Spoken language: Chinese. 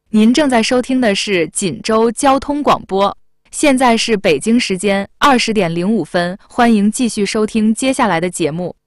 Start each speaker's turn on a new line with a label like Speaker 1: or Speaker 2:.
Speaker 1: 您正在收听的是锦州交通广播，现在是北京时间20:05，欢迎继续收听接下来的节目。